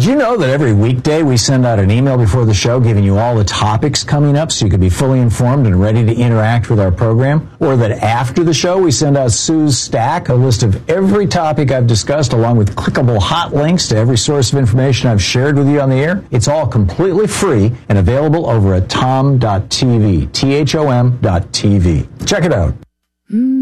Did you know that every weekday we send out an email before the show giving you all the topics coming up so you can be fully informed and ready to interact with our program? Or that after the show we send out Sue's Stack, a list of every topic I've discussed along with clickable hot links to every source of information I've shared with you on the air? It's all completely free and available over at tom.tv, THOM.tv. Check it out.